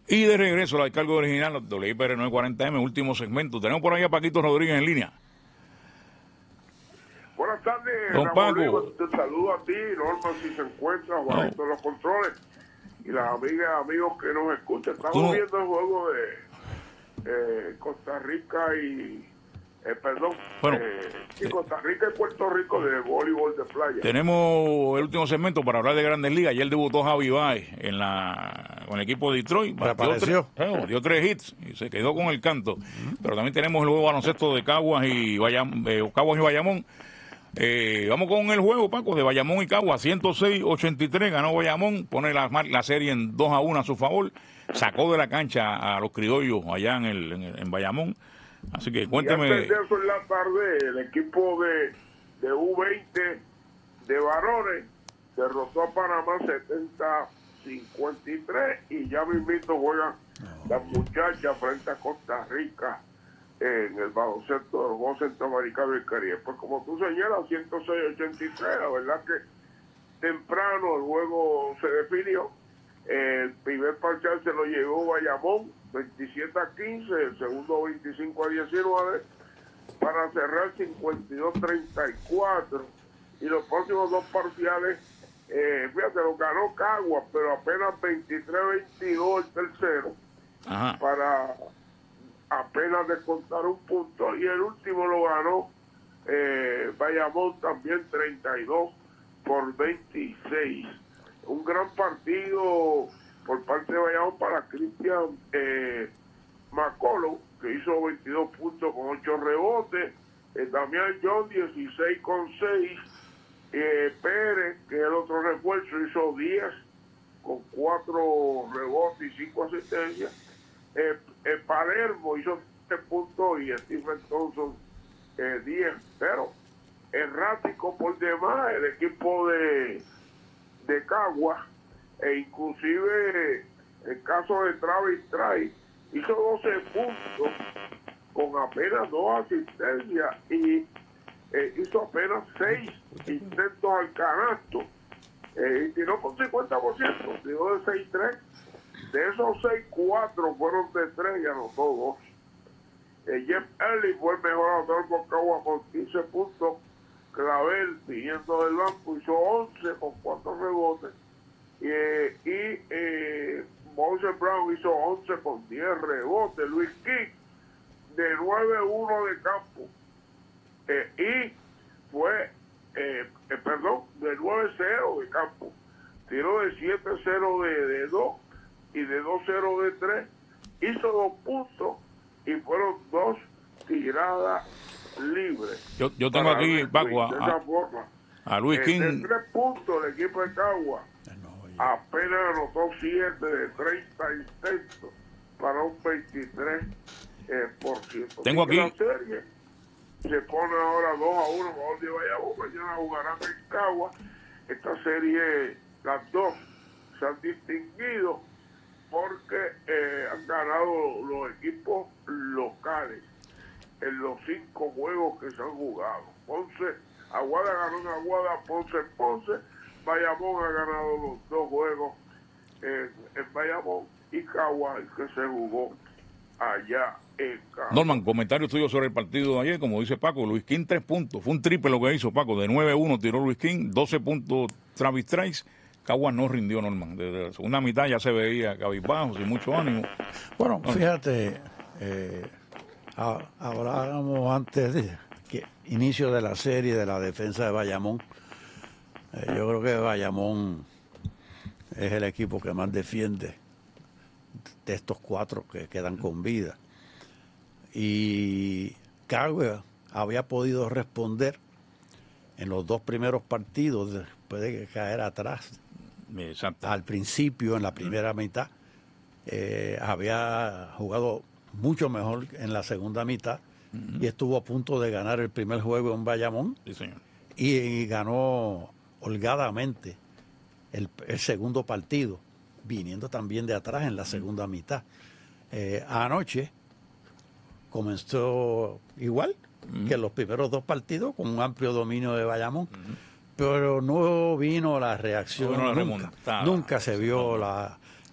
Y de regreso al cargo original, WIPR 940M, último segmento. Tenemos por ahí a Paquito Rodríguez en línea. Buenas tardes, Don Paco. Te saludo a ti, Norma, si se encuentra, Juanito de los controles, y las amigas y amigos que nos escuchan. Estamos viendo el juego de Costa Rica y... Costa Rica y Puerto Rico de voleibol de playa. Tenemos el último segmento para hablar de Grandes Ligas. Ayer debutó Javi Baez con el equipo de Detroit. Dio 3 hits y se quedó con el canto. Pero también tenemos el juego baloncesto de Caguas y Bayamón. Vamos con el juego, Paco, de Bayamón y Caguas. 106-83 ganó Bayamón, pone la serie en 2-1 a su favor. Sacó de la cancha a los criollos allá en Bayamón. Así que cuénteme. Y antes de eso, en la tarde, el equipo de U20 de varones derrotó a Panamá 70-53 y ya mismito juegan las muchachas frente a Costa Rica en el baloncesto de los Juegos Centroamericanos y Caribe. Pues como tú señalas, 106-83, la verdad que temprano el juego se definió. El primer parcial se lo llevó Bayamón 27-15, el segundo 25-19, para cerrar 52-34. Y los próximos dos parciales, fíjate, lo ganó Caguas, pero apenas 23-22 el tercero. Ajá. Para apenas descontar un punto. Y el último lo ganó Bayamón también 32-26. Un gran partido por parte de Bayamón para Cristian McCollum, que hizo 22 puntos con 8 rebotes. Damián John 16 con 6. Pérez, que es el otro refuerzo, hizo 10 con 4 rebotes y 5 asistencias. Palermo hizo 7 puntos y Stephen Thompson 10. Pero errático por demás el equipo de Caguas, e inclusive el caso de Travis Trice hizo 12 puntos con apenas 2 asistencias y hizo apenas 6 intentos al canasto, y tiró por 50%, tiró de 6-3. De esos 6, 4 fueron de 3 y anotó 2. Jeff Early fue el mejor anotador por Caguas con 15 puntos. Clavel, viniendo del banco, hizo 11 con 4 rebotes. Moses Brown hizo 11 con 10 rebotes. Luis King de 9-1 de campo. Y fue, de 9-0 de campo. Tiró de 7-0 de 2 y de 2-0 de 3. Hizo 2 puntos y fueron 2 tiradas libres. Yo tengo aquí, Paco, a Luis King. De 3 puntos el equipo de Caguas apenas anotó 7 de 30 intentos para un 23%. Tengo aquí. La serie se pone ahora 2-1 favor de Bayamón. Mañana jugarán en Caguas. Esta serie, las dos se han distinguido porque han ganado los equipos locales en los 5 juegos que se han jugado. Ponce, Aguada ganó en Aguada, Ponce en Ponce. Bayamón ha ganado los 2 juegos en Bayamón, y Caguas que se jugó allá en Caguas. Norman, comentario tuyo sobre el partido de ayer. Como dice Paco, Luis King 3 puntos. Fue un triple lo que hizo Paco. De 9-1 tiró Luis King, 12 puntos Travis Trice. Caguas no rindió, Norman. Desde la segunda mitad ya se veía cabizbajo, sin mucho ánimo. Bueno, fíjate, hablábamos antes de que inicio de la serie de la defensa de Bayamón. Yo creo que Bayamón es el equipo que más defiende de estos 4 que quedan con vida. Y Caguas había podido responder en los 2 primeros partidos después de caer atrás. Exacto. Al principio, en la primera mitad, había jugado mucho mejor en la segunda mitad y estuvo a punto de ganar el primer juego en Bayamón. Sí, señor. Y ganó holgadamente el segundo partido, viniendo también de atrás en la segunda mitad. Anoche comenzó igual que los primeros 2 partidos, con un amplio dominio de Bayamón, pero no vino la reacción, nunca se vio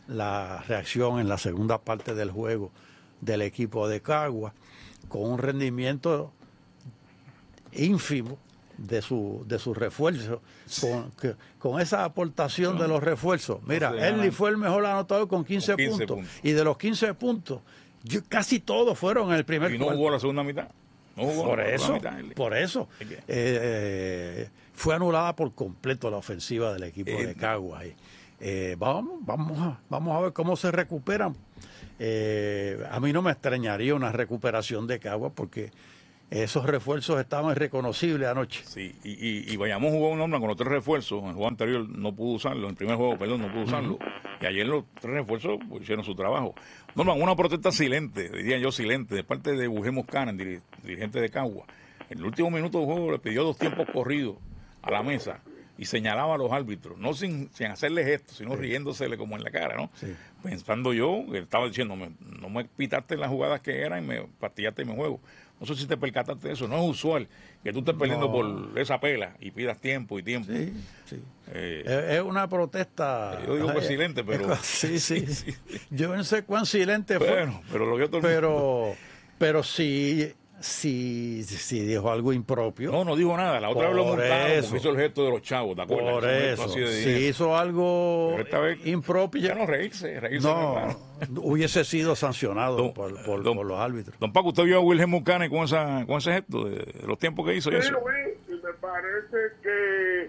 la reacción en la segunda parte del juego del equipo de Caguas, con un rendimiento ínfimo de su refuerzo, con esa aportación de los refuerzos. Mira, Erly fue el mejor anotador con 15 puntos, y de los 15 puntos, casi todos fueron en el primer cuarto. Y no jugó la segunda mitad. No jugó por eso. Fue anulada por completo la ofensiva del equipo de Caguas. Vamos a ver cómo se recuperan. A mí no me extrañaría una recuperación de Caguas, porque esos refuerzos estaban irreconocibles anoche. Sí, y Bayamón jugó un hombre con los 3 refuerzos. En el juego anterior no pudo usarlo, en el primer juego, perdón, no pudo usarlo. Y ayer los 3 refuerzos pues, hicieron su trabajo. Norman, una protesta silente, diría yo silente, de parte de Bujé Moscanen, dirigente de Caguas. En el último minuto del juego le pidió 2 tiempos corridos a la mesa y señalaba a los árbitros, no sin hacerle gestos, sino riéndosele como en la cara, ¿no? Sí. Pensando yo, él estaba diciendo, no me pitaste las jugadas que eran y me fastidiaste mi juego. No sé si te percataste de eso. No es usual que tú estés peleando por esa pela y pidas tiempo y tiempo. Sí, sí. Es una protesta. Yo digo que es silente, pero... Sí. Yo no sé cuán silente fue. Pero lo que yo pero sí dijo algo impropio. No dijo nada. La otra vez lo montaron porque hizo el gesto de los chavos, ¿te acuerdas? Por eso. Si hizo algo impropio. Ya no reírse. No, hubiese sido sancionado por los árbitros. Don Paco, ¿usted vio a Wilhelm Moscanen con ese gesto de los tiempos que hizo? Sí, me parece que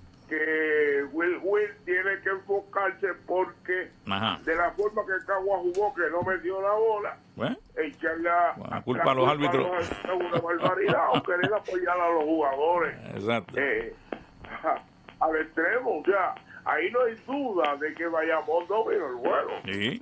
Will tiene que enfocarse, porque de la forma que Caguas jugó, que no metió la bola, echarle la culpa a los árbitros es una barbaridad, o querer apoyar a los jugadores. Exacto. Al extremo. O sea, ahí no hay duda de que Bayamón dominó el juego. Sí.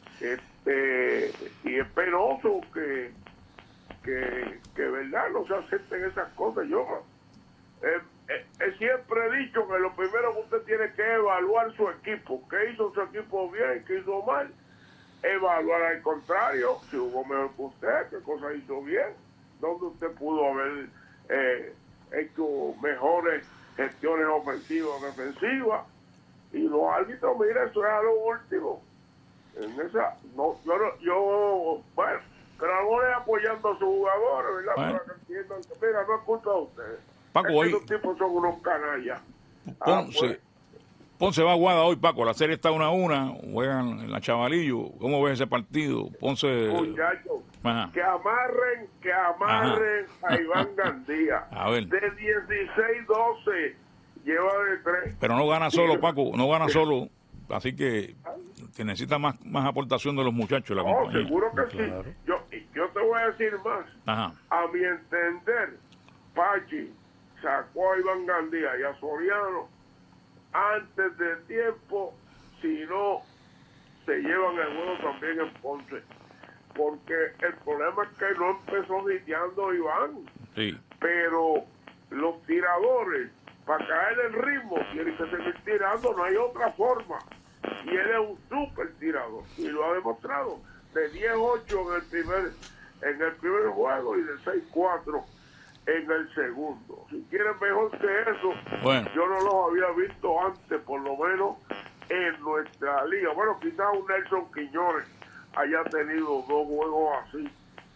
Y es penoso que verdad no se acepten esas cosas. Yo siempre he dicho que lo primero que usted tiene que evaluar su equipo, qué hizo su equipo bien, qué hizo mal. Evaluar al contrario, si jugó mejor que usted, qué cosa hizo bien, donde usted pudo haber hecho mejores gestiones ofensivas o defensivas. Y los árbitros, mira, eso es a lo último. En esa, bueno, pero ahora apoyando a sus jugadores, ¿verdad? Para que entiendan que, mira, no es culpa de ustedes. Paco, estos tipos son unos canallas. Ponce va a Guada hoy, Paco. La serie está 1-1. Juegan en la Chavalillo. ¿Cómo ves ese partido? Ponce. Muchachos, que amarren a Iván Gandía. A ver. De 16-12 lleva de 3. Pero no gana solo, Paco. No gana solo. Así que necesita más aportación de los muchachos de la compañía. Seguro que claro. Sí. Yo te voy a decir más. Ajá. A mi entender, Pachi sacó a Iván Gandía y a Soriano antes del tiempo, si no se llevan el juego también en Ponce, porque el problema es que no empezó hiteando Iván. Sí. Pero los tiradores, para caer el ritmo, tienen que seguir tirando, no hay otra forma. Y él es un súper tirador y lo ha demostrado, de 10-8 en el primer juego y de 6-4 en el segundo. Si quieren mejor que eso, bueno, yo no los había visto antes, por lo menos en nuestra liga. Bueno, quizás un Nelson Quiñones haya tenido 2 juegos así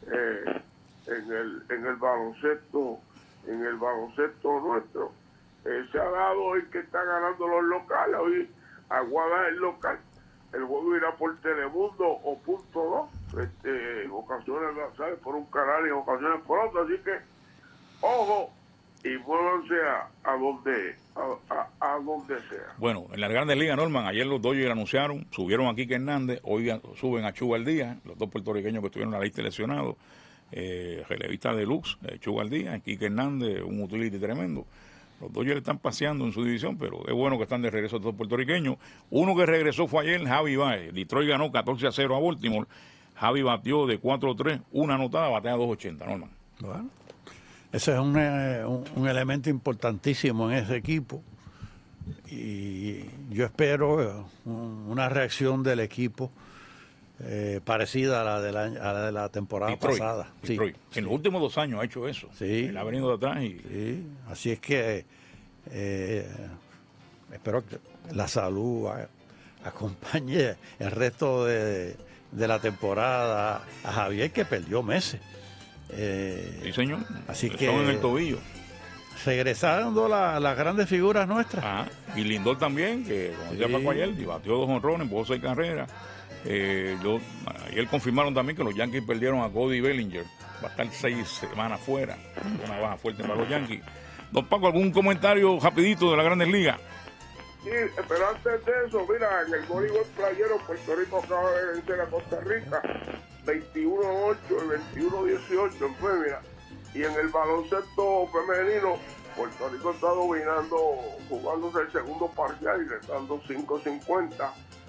en el baloncesto nuestro. Se ha dado hoy que está ganando los locales. Hoy Aguada es el local. El juego irá por Telemundo o Punto 2. En ocasiones sale por un canal y en ocasiones por otro. Así que ojo y muévanse a donde sea. Bueno, en las Grandes Ligas, Norman, ayer los Dodgers anunciaron, subieron a Quique Hernández, hoy suben a Chuga Aldía, los 2 puertorriqueños que estuvieron en la lista de lesionados, relevista deluxe, Chuga Aldía, Quique Hernández, un utility tremendo. Los Dodgers están paseando en su división, pero es bueno que están de regreso estos puertorriqueños. Uno que regresó fue ayer, Javi Baez. Detroit ganó 14-0 a Baltimore. Javi batió de 4-3, una anotada, batea 2.80, Norman. Bueno, ese es un elemento importantísimo en ese equipo. Y yo espero una reacción del equipo parecida a la de la temporada pasada. Detroit. Sí. En los últimos 2 años ha hecho eso. Sí. Él ha venido de atrás. Sí. Así es que espero que la salud acompañe el resto de la temporada a Javier, que perdió meses. Sí, señor. Así Son que en el tobillo. Regresando las grandes figuras nuestras. Ajá. Y Lindor también, que como decía Paco ayer, y batió 2 jonrones, empujó 6 carreras. Ayer confirmaron también que los Yankees perdieron a Cody Bellinger. Va a estar 6 semanas fuera. Una baja fuerte para los Yankees. Don Paco, ¿algún comentario rapidito de las Grandes Ligas? Sí, pero antes de eso, mira, en el voleibol playero Puerto Rico acaba de vencer a Costa Rica 21-8 y 21-18 en Fémina. Y en el baloncesto femenino, Puerto Rico está dominando, jugándose el segundo parcial y le está dando 5-50,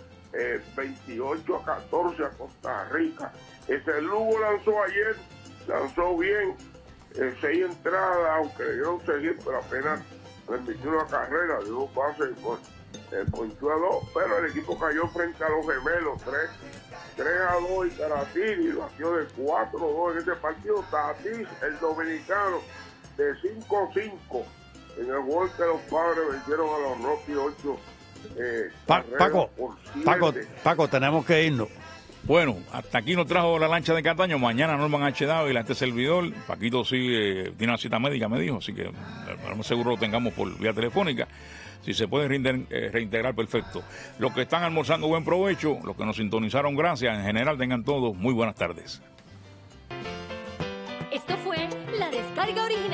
28-14 a Costa Rica. Lugo lanzó bien, 6 entradas, aunque le dieron seguir, pero apenas permitió una carrera de 2 bases ponchó a 2, pero el equipo cayó frente a los gemelos, 3-2 y Tatis batió de 4-2 en ese partido. Tatis, el dominicano, de 5-5 en el gol que los Padres vencieron a los Rockies 8 Paco, tenemos que irnos. Bueno, hasta aquí nos trajo la lancha de Cataño. Mañana Norman H. Dávila, este servidor. Paquito sí tiene una cita médica, me dijo, así que a lo seguro lo tengamos por vía telefónica. Si se puede reintegrar, perfecto. Los que están almorzando, buen provecho. Los que nos sintonizaron, gracias. En general, tengan todos muy buenas tardes. Esto fue La Descarga Original.